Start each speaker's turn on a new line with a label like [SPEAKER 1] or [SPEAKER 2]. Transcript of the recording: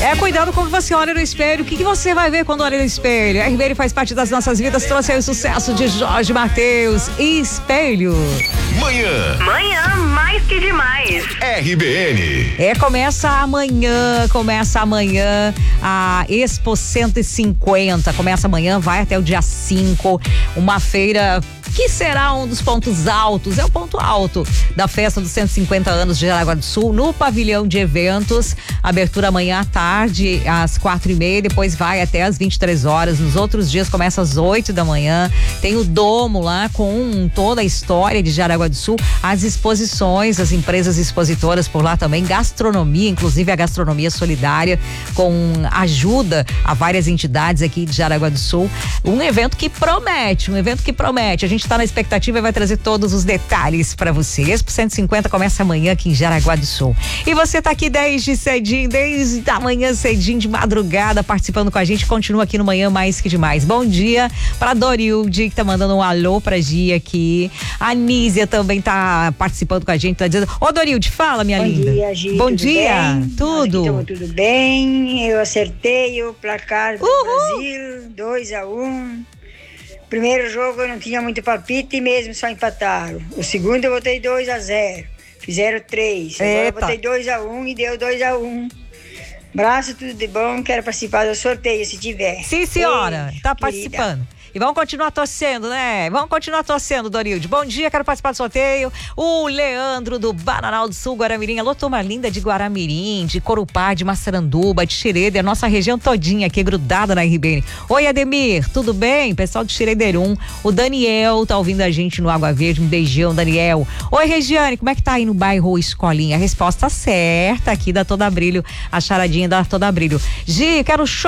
[SPEAKER 1] Cuidado com o que você olha no espelho. O que você vai ver quando olha no espelho? A RBN faz parte das nossas vidas, trouxe aí o sucesso de Jorge Mateus. Espelho.
[SPEAKER 2] Manhã mais que demais.
[SPEAKER 3] RBN.
[SPEAKER 1] Começa amanhã a Expo 150. Começa amanhã, vai até o dia 5. Uma feira que será um dos pontos altos, é o ponto alto da festa dos 150 anos de Jaraguá do Sul, no pavilhão de eventos. Abertura amanhã à tarde, às 4h30, depois vai até às 23 horas. Nos outros dias começa às 8 da manhã. Tem o domo lá com toda a história de Jaraguá do Sul, as exposições, as empresas expositoras por lá também, gastronomia, inclusive a gastronomia solidária, com ajuda a várias entidades aqui de Jaraguá do Sul. Um evento que promete. A gente está na expectativa e vai trazer todos os detalhes para você. Expo 150 começa amanhã aqui em Jaraguá do Sul. E você tá aqui desde a manhã cedinho, de madrugada, participando com a gente. Continua aqui no Manhã Mais Que Demais. Bom dia para Dorilde, que tá mandando um alô pra Gia aqui. A Nízia também tá participando com a gente, tá dizendo: Ô Dorilde, fala, minha linda.
[SPEAKER 4] Bom dia, Gia.
[SPEAKER 1] Bom dia.
[SPEAKER 4] Bem?
[SPEAKER 1] Tudo?
[SPEAKER 4] Tudo bem. Eu acertei o placar do Brasil, 2-1. Primeiro jogo eu não tinha muito palpite, mesmo só empataram. O segundo eu botei 2-0. Fizeram 3. Agora eu botei 2-1 e deu 2-1. Braço, tudo de bom. Quero participar do sorteio se tiver.
[SPEAKER 1] Sim, senhora. Tá
[SPEAKER 4] querida.
[SPEAKER 1] participando. E vamos continuar torcendo, né? Vamos continuar torcendo, Dorilde. Bom dia, quero participar do sorteio. O Leandro do Bananal do Sul, Guaramirim. Alô, turma linda de Guaramirim, de Corupá, de Massaranduba, de Xereder, nossa região todinha aqui grudada na RBN. Oi, Ademir, tudo bem? Pessoal de Xereder 1. O Daniel tá ouvindo a gente no Água Verde. Um beijão, Daniel. Oi, Regiane, como é que tá aí no bairro Escolinha? A resposta certa aqui da Toda Brilho, a charadinha da Toda Brilho. Gi, quero